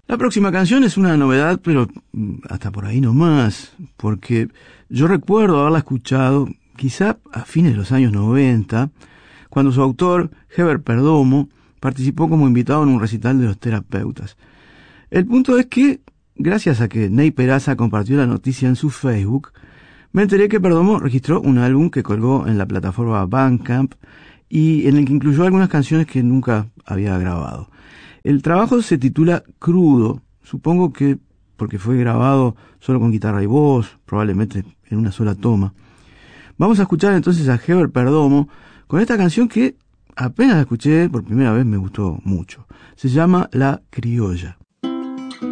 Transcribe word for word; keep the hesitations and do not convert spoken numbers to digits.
La próxima canción es una novedad, pero hasta por ahí nomás, porque yo recuerdo haberla escuchado quizá a fines de los años noventa, cuando su autor, Heber Perdomo, participó como invitado en un recital de los Terapeutas. El punto es que, gracias a que Ney Peraza compartió la noticia en su Facebook, me enteré que Perdomo registró un álbum que colgó en la plataforma Bandcamp y en el que incluyó algunas canciones que nunca había grabado. El trabajo se titula Crudo, supongo que porque fue grabado solo con guitarra y voz, probablemente en una sola toma. Vamos a escuchar entonces a Heber Perdomo con esta canción que apenas la escuché por primera vez me gustó mucho. Se llama La Criolla.